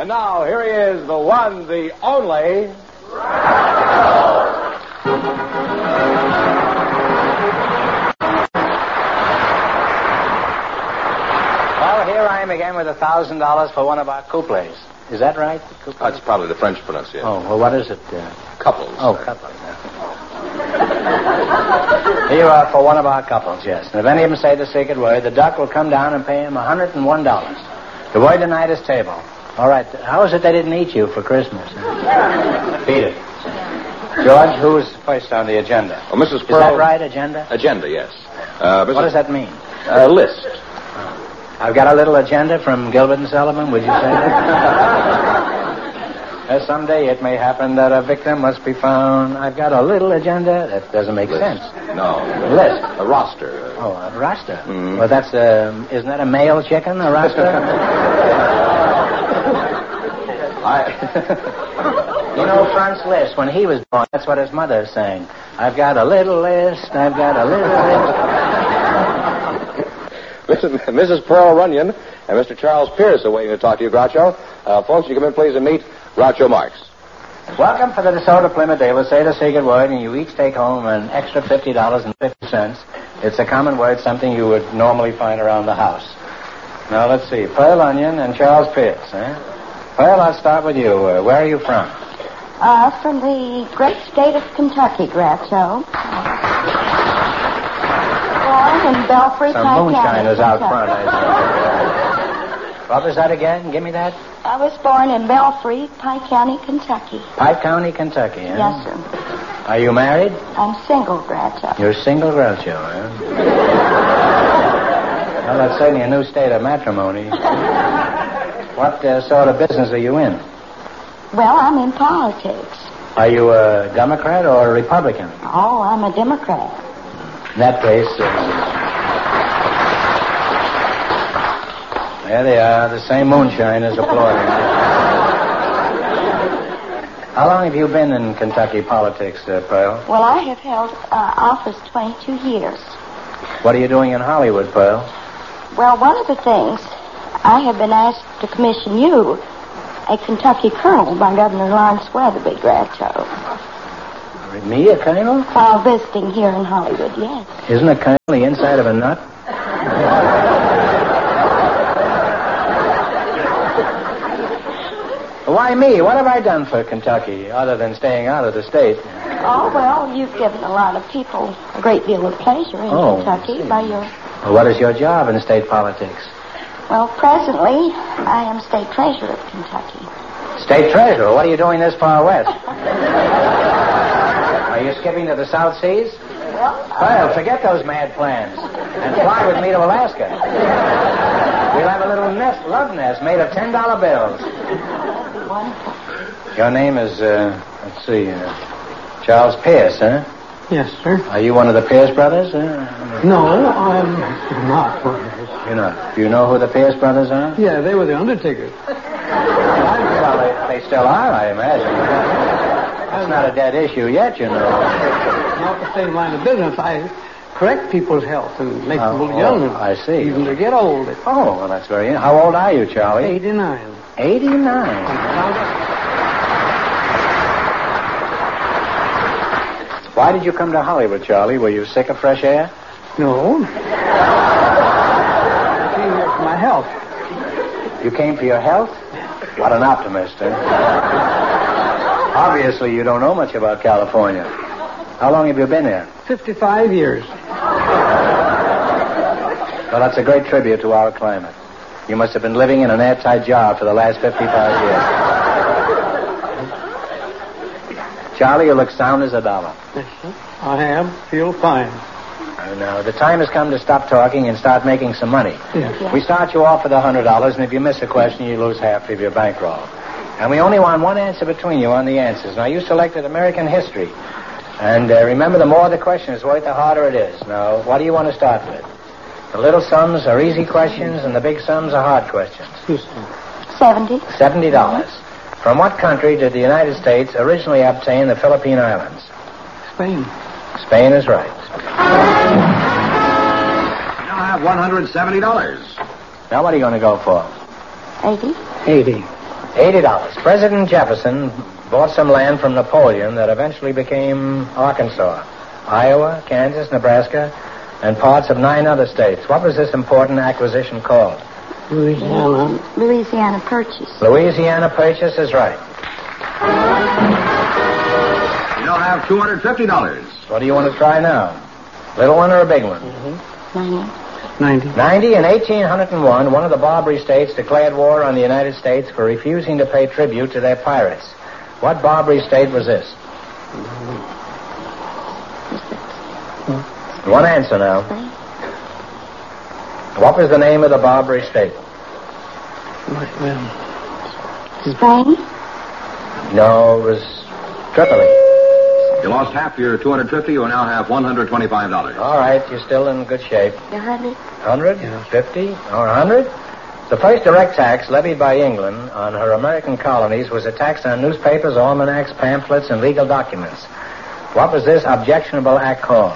And now, here he is, the one, the only... Well, here I am again with $1,000 for one of our couplets. Is that right? That's probably the French pronunciation. Oh, well, what is it? Couples. Oh, couples. Here you are for one of our couples, yes. And if any of them say the secret word, the duck will come down and pay him $101. The word tonight is table. All right. How is it they didn't eat you for Christmas? Beat it. George, who's first on the agenda? Oh, Mrs. Pearl. Is that right, agenda? Agenda, yes. What does that mean? List. I've got a little agenda from Gilbert and Sullivan. Would you say that? Someday it may happen that a victim must be found. I've got a little agenda. That doesn't make sense. No. List. A roster. Oh, a roster. Mm-hmm. Well, that's isn't that a male chicken, a roster? You know, Franz Liszt, when he was born, that's what his mother sang. I've got a little list. I've got a little list. Mrs. Pearl Runyon and Mr. Charles Pierce are waiting to talk to you, Groucho. Folks, you come in, please, and meet Groucho Marx. Welcome for the DeSoto Plymouth dealer. Say the secret word, and you each take home an extra $50.50. It's a common word, something you would normally find around the house. Now, let's see. Pearl Onion and Charles Pierce, eh? Pearl, I'll start with you. Where are you from? From the great state of Kentucky, Groucho. Born in Belfry, Some moonshiners out front, I see. What was that again? Give me that. I was born in Belfry, Pike County, Kentucky. Pike County, Kentucky, eh? Yes, sir. Are you married? I'm single, Groucho. You're single, Groucho, eh? Well, that's certainly a new state of matrimony. What sort of business are you in? Well, I'm in politics. Are you a Democrat or a Republican? Oh, I'm a Democrat. In that case, there they are, the same moonshiners applauding. How long have you been in Kentucky politics, Pearl? Well, I have held office 22 years. What are you doing in Hollywood, Pearl? Well, one of the things, I have been asked to commission you, a Kentucky colonel, by Governor Lawrence Weatherby, Groucho. Me, a colonel? While visiting here in Hollywood, yes. Isn't a colonel the inside of a nut? Why me? What have I done for Kentucky other than staying out of the state? Oh, well, you've given a lot of people a great deal of pleasure in Kentucky by your... Well, what is your job in state politics? Well, presently, I am state treasurer of Kentucky. State treasurer? What are you doing this far west? Are you skipping to the South Seas? Well, forget those mad plans and fly with me to Alaska. We'll have a little love nest made of $10 bills. Wonderful. Your name is, let's see, Charles Pierce, huh? Yes, sir. Are you one of the Pierce brothers? No, I'm not. You're not. Do you know who the Pierce brothers are? Yeah, they were the Undertakers. Well, they still are, I imagine. That's not a dead issue yet, you know. Not the same line of business. I correct people's health and make them look young. I see. Even to get old. Oh, well, that's very... How old are you, Charlie? 89. 89? Why did you come to Hollywood, Charlie? Were you sick of fresh air? No. I came here for my health. You came for your health? What an optimist, eh? Obviously, you don't know much about California. How long have you been here? 55 years. Well, that's a great tribute to our climate. You must have been living in an airtight jar for the last 55 years. Charlie, you look sound as a dollar. Yes, sir. I am. Feel fine. Now, the time has come to stop talking and start making some money. Yes. We start you off with $100, and if you miss a question, you lose half of your bankroll. And we only want one answer between you on the answers. Now, you selected American history. And remember, the more the question is worth, the harder it is. Now, what do you want to start with? The little sums are easy questions, and the big sums are hard questions. $70. $70. From what country did the United States originally obtain the Philippine Islands? Spain. Spain is right. You now have $170. Now, what are you going to go for? 80. 80. $80. President Jefferson bought some land from Napoleon that eventually became Arkansas, Iowa, Kansas, Nebraska, and parts of 9 other states. What was this important acquisition called? Louisiana Purchase. Louisiana Purchase is right. You now have $250. What do you want to try now? Little one or a big one? 90. 90. In 1801, one of the Barbary states declared war on the United States for refusing to pay tribute to their pirates. What Barbary state was this? One answer now. What was the name of the Barbary state? Spain? No, it was Tripoli. You lost half your $250. You now have $125. All right, you're still in good shape. 100? 100? 50? Or 100? The first direct tax levied by England on her American colonies was a tax on newspapers, almanacs, pamphlets, and legal documents. What was this objectionable act called?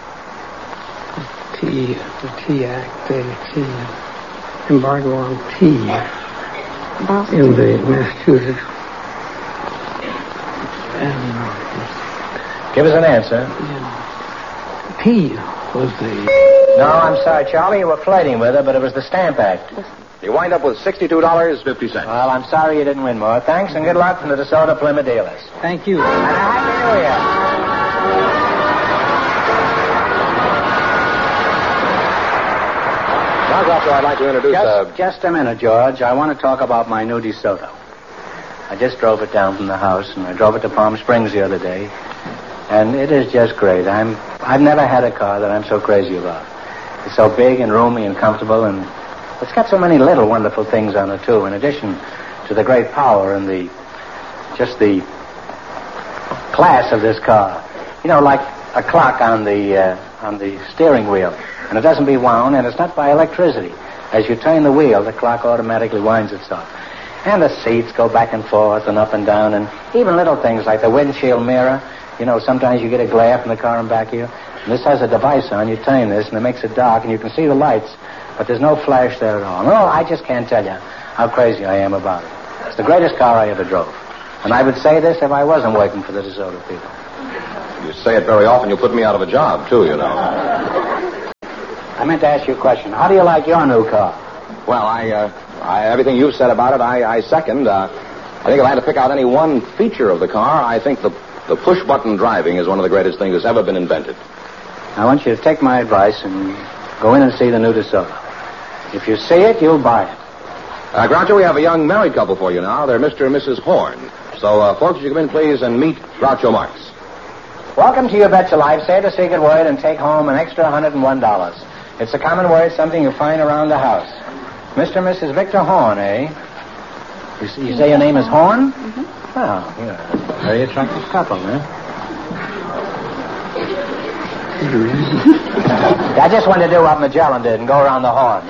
The Tea Act, the embargo on tea in the Massachusetts. Give us an answer. Tea was the... No, I'm sorry, Charlie, you were flirting with her, but it was the Stamp Act. You wind up with $62.50. Well, I'm sorry you didn't win more. Thanks and good luck from the DeSoto Plymouth dealers. Thank you. And a Happy New Year. Now, Groucho, I'd like to introduce... Just a minute, George. I want to talk about my new DeSoto. I just drove it down from the house, and I drove it to Palm Springs the other day. And it is just great. I've never had a car that I'm so crazy about. It's so big and roomy and comfortable, and it's got so many little wonderful things on it, too, in addition to the great power and the class of this car. You know, like a clock on the steering wheel. And it doesn't be wound, and it's not by electricity. As you turn the wheel, the clock automatically winds itself. And the seats go back and forth and up and down, and even little things like the windshield mirror. You know, sometimes you get a glare from the car in back of you. And this has a device on. You turn this, and it makes it dark, and you can see the lights, but there's no flash there at all. No, I just can't tell you how crazy I am about it. It's the greatest car I ever drove. And I would say this if I wasn't working for the DeSoto people. You say it very often. You'll put me out of a job, too, you know. I meant to ask you a question. How do you like your new car? Well, everything you've said about it, I second. I think if I had to pick out any one feature of the car, I think the push-button driving is one of the greatest things that's ever been invented. I want you to take my advice and go in and see the new DeSoto. If you see it, you'll buy it. Groucho, we have a young married couple for you now. They're Mr. and Mrs. Horn. So, folks, you come in, please, and meet Groucho Marx. Welcome to Your Bet Your Life. Say the secret word and take home an extra $101. It's a common word, something you find around the house. Mr. and Mrs. Victor Horn, eh? You say your name is Horn? Mm-hmm. Oh, yeah. Very attractive couple, eh? I just wanted to do what Magellan did and go around the horn.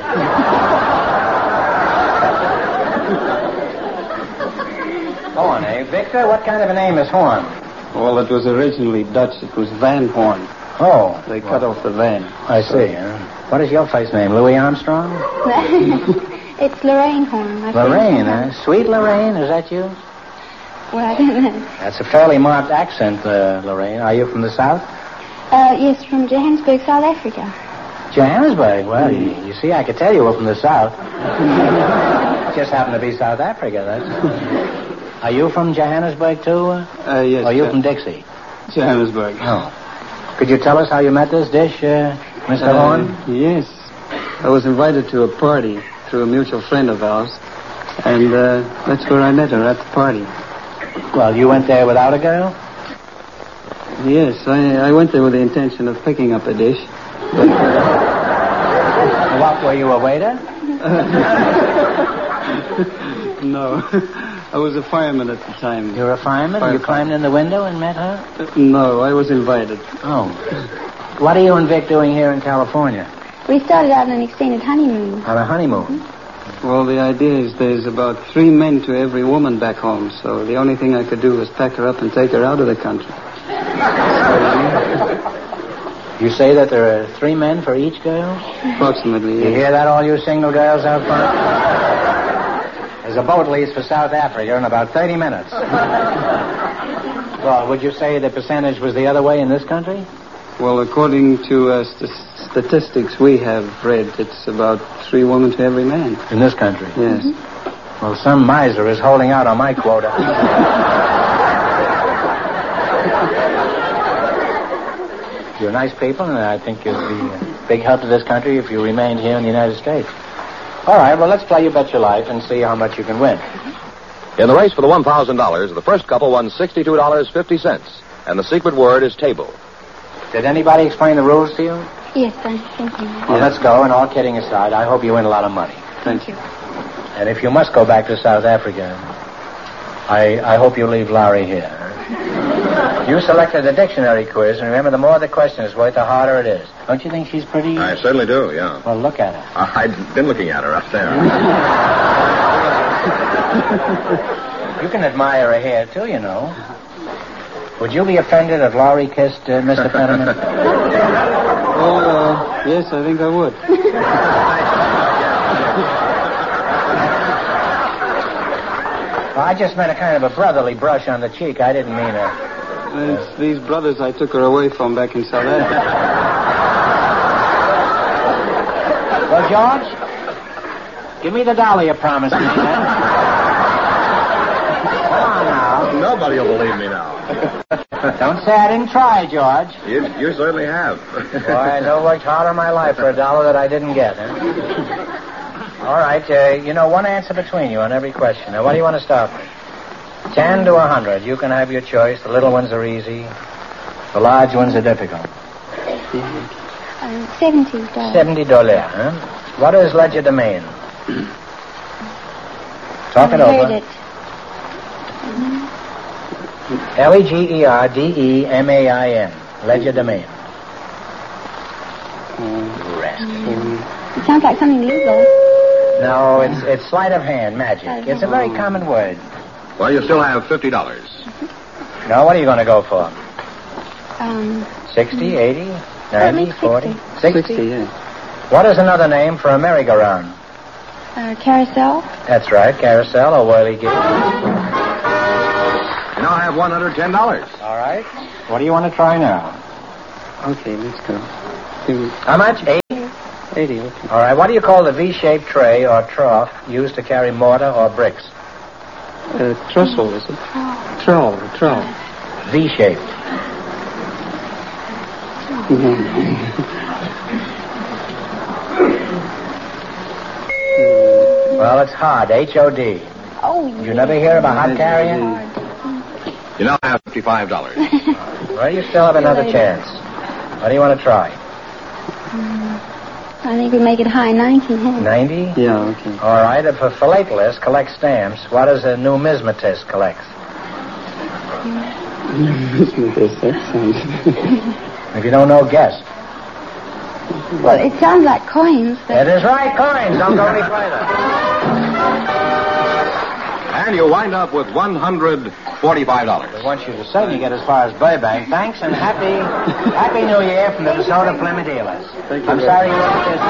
Horn, eh? Victor, what kind of a name is Horn? Well, it was originally Dutch. It was Van Horn. Oh. They cut off the van. I see. What is your first name? Louis Armstrong? It's Lorraine Horn. Lorraine, eh? Sweet Lorraine, is that you? Well, I don't know. That's a fairly marked accent, Lorraine. Are you from the South? Yes, from Johannesburg, South Africa. Johannesburg? Well, you see, I could tell you were from the South. Just happened to be South Africa, that's... Are you from Johannesburg, too? Yes. Or are you from Dixie? Johannesburg. Oh. Could you tell us how you met this dish, Mr. Horn? Yes. I was invited to a party through a mutual friend of ours, and that's where I met her, at the party. Well, you went there without a girl? Yes, I went there with the intention of picking up a dish. But... What, were you a waiter? No. I was a fireman at the time. You were a fireman? You climbed in the window and met her? No, I was invited. Oh. What are you and Vic doing here in California? We started out on an extended honeymoon. On a honeymoon? Mm-hmm. Well, the idea is there's about 3 men to every woman back home, so the only thing I could do was pack her up and take her out of the country. You say that there are 3 men for each girl? Approximately, yes. You hear that, all you single girls out front? Has a boat leaves for South Africa in about 30 minutes. Well, would you say the percentage was the other way in this country? Well, according to statistics we have read, it's about 3 women to every man. In this country? Yes. Well, some miser is holding out on my quota. You're nice people, and I think you'd be a big help to this country if you remained here in the United States. All right, well, let's play You Bet Your Life and see how much you can win. In the race for the $1,000, the first couple won $62.50, and the secret word is table. Did anybody explain the rules to you? Yes, I'm thinking. Well, let's go, and all kidding aside, I hope you win a lot of money. Thank you. And if you must go back to South Africa, I hope you leave Larry here. You selected the dictionary quiz, and remember, the more the question is worth, the harder it is. Don't you think she's pretty? I certainly do, yeah. Well, look at her. I've been looking at her up there. You can admire her hair, too, you know. Would you be offended if Laurie kissed Mr. Fetterman? Oh, yes, I think I would. Well, I just meant a kind of a brotherly brush on the cheek. I didn't mean a... It's these brothers I took her away from back in South Africa. Well, George, give me the dollar you promised me. Come on now. Nobody will believe me now. Don't say I didn't try, George. You certainly have. Boy, I never worked hard in my life for a dollar that I didn't get, huh? All right, one answer between you on every question. Now, what do you want to start with? 10 to 100. You can have your choice. The little ones are easy. The large ones are difficult. $70. $70, huh? What is legerdemain? Talk it over. Heard it. Legerdemain. Legerdemain. It sounds like something legal. No, it's sleight of hand, magic. It's a very common word. Well, you still have $50. Now, what are you going to go for? 60, 80, 90, 40? 60, yeah. What is another name for a merry-go-round? Carousel. That's right, carousel or whirly-gig. You now have $110. All right. What do you want to try now? Okay, let's go. How much? 80? 80, okay. All right. What do you call the V-shaped tray or trough used to carry mortar or bricks? Trestle, is it? Trowel. V-shaped. Well, it's hard. H-O-D. Oh, You never hear of a hot carrier? You now have $55. Well, you still have another chance. What do you want to try? I think we make it high 90. 90? Yeah, okay. All right. If a philatelist collects stamps, what does a numismatist collect? If you don't know, guess. Well, it sounds like coins. But... It is right, coins. Don't go any further. And you wind up with $145. I want you to certainly get as far as Burbank. Thanks, and Happy New Year from the DeSoto Plymouth dealers. Thank you. I'm sorry you won't this.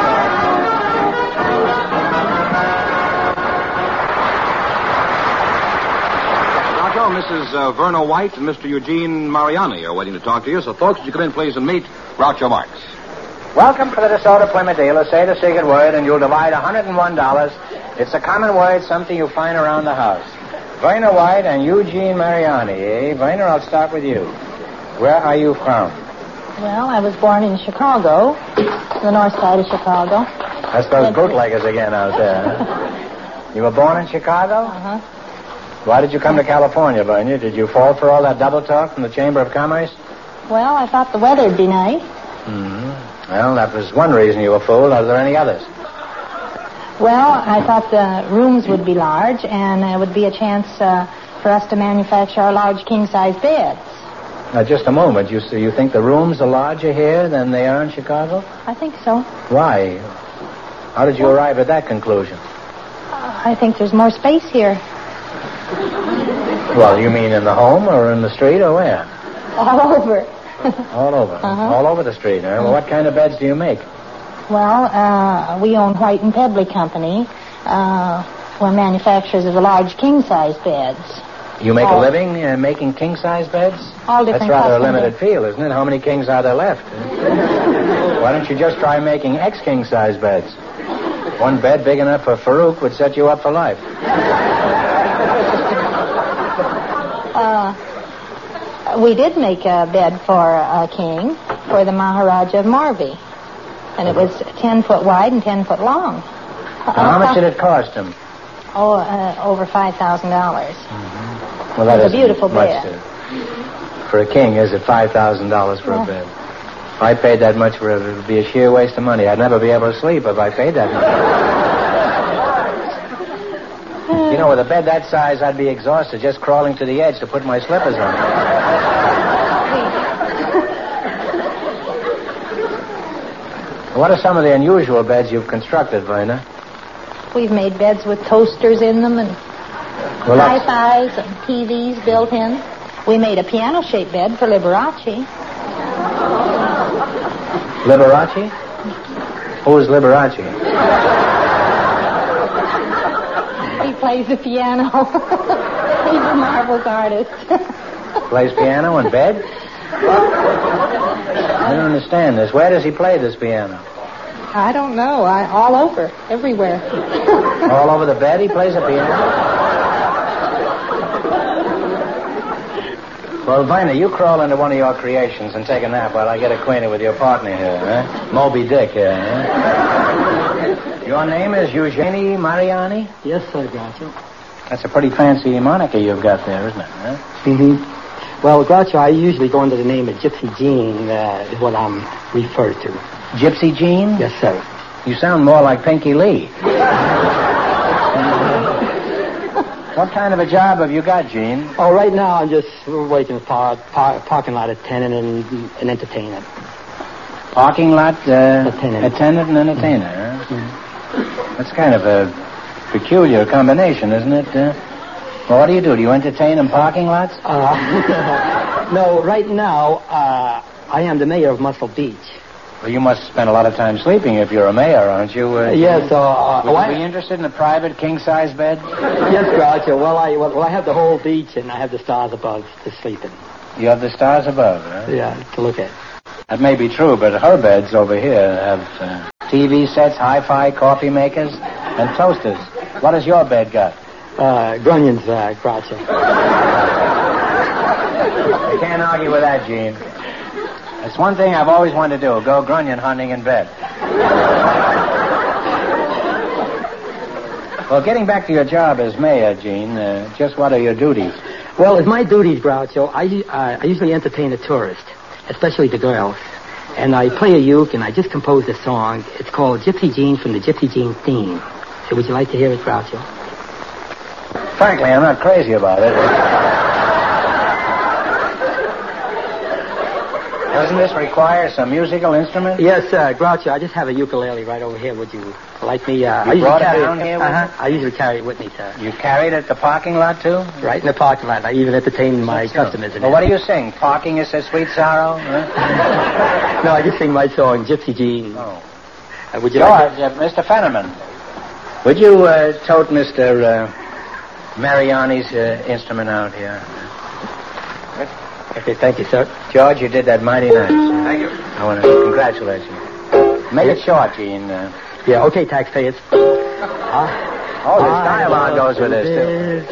Rocco, Mrs. Verna White and Mr. Eugene Mariani are waiting to talk to you. So, folks, would you come in, please, and meet Groucho Marx. Welcome to the DeSoto Plymouth dealers. Say the secret word, and you'll divide $101. It's a common word, something you find around the house. Verna White and Eugene Mariani, eh? Verna, I'll start with you. Where are you from? Well, I was born in Chicago, the north side of Chicago. That's those bootleggers again out there. You were born in Chicago? Uh-huh. Why did you come to California, Verna? Did you fall for all that double talk from the Chamber of Commerce? Well, I thought the weather'd be nice. Mm-hmm. Well, that was one reason you were fooled. Are there any others? Well, I thought the rooms would be large, and it would be a chance for us to manufacture our large king-size beds. Now, just a moment. You think the rooms are larger here than they are in Chicago? I think so. Why? How did you arrive at that conclusion? I think there's more space here. Well, you mean in the home or in the street or where? All over. All over. Uh-huh. All over the street, huh? Well, what kind of beds do you make? Well, we own White and Pebley Company. We're manufacturers of the large king-size beds. You make a living making king-size beds? All different That's rather a custom limited beds. field, isn't it? How many kings are there left? Why don't you just try making ex-king size beds? One bed big enough for Farouk would set you up for life. We did make a bed for a king, for the Maharaja of Morbi. And it was 10 foot wide and 10 foot long. Now, how much did it cost him? Over $5,000. Well, that It's a isn't beautiful much bed. for a king, is it? $5,000 for a bed. If I paid that much for it, it would be a sheer waste of money. I'd never be able to sleep if I paid that much. You know, with a bed that size, I'd be exhausted just crawling to the edge to put my slippers on. What are some of the unusual beds you've constructed, Verna? We've made beds with toasters in them and hi-fis and TVs built in. We made a piano-shaped bed for Liberace. Liberace? Who is Liberace? He plays the piano. He's a marvelous artist. Plays piano in bed? I don't understand this. Where does he play this piano? I don't know. All over. Everywhere. All over the bed he plays a piano? Well, Vina, you crawl into one of your creations and take a nap while I get acquainted with your partner here, eh? Moby Dick here, eh? Your name is Eugenie Mariani? Yes, sir, Groucho. That's a pretty fancy moniker you've got there, isn't it, huh? Mm-hmm. Well, Groucho, I usually go under the name of Gypsy Jean, is what I'm referred to. Gypsy Jean? Yes, sir. You sound more like Pinky Lee. What kind of a job have you got, Gene? Oh, right now I'm just working a parking lot attendant and an entertainer. Parking lot Attendant. Attendant and entertainer, huh? That's kind of a peculiar combination, isn't it? Well, what do? Do you entertain in parking lots? No, right now I am the mayor of Muscle Beach. Well, you must spend a lot of time sleeping if you're a mayor, aren't you? Yes. Would you be interested in a private king-size bed? Yes, Groucho. Well, I have the whole beach and I have the stars above to sleep in. You have the stars above, huh? Yeah, to look at. That may be true, but her beds over here have TV sets, hi-fi, coffee makers, and toasters. What has your bed got? Grunions, Groucho. You can't argue with that, Gene. That's one thing I've always wanted to do, go grunion hunting in bed. Well, getting back to your job as mayor, Gene, just what are your duties? Well, as my duties, Groucho, I usually entertain the tourists, especially the girls. And I play a uke, and I just composed a song. It's called Gypsy Jean from the Gypsy Jean theme. So would you like to hear it, Groucho? Frankly, I'm not crazy about it. Doesn't this require some musical instrument? Yes, Groucho, I just have a ukulele right over here. Would you like me? You brought it down here with you? I usually carry it with me, sir. You carried it at the parking lot, too? Right in the parking lot. I even entertain my customers in Well, it. what do you sing? Parking is a sweet sorrow? Huh? No, I just sing my song, Gypsy Jean. Oh. Would you George, like Mr. Fenneman, would you tote Mr. Mariani's instrument out here? Okay, thank you, sir. George, you did that mighty nice. Thank you. I want to congratulate you. Make it short, Gene. Yeah, okay, taxpayers. Oh, this dialogue goes with this, too.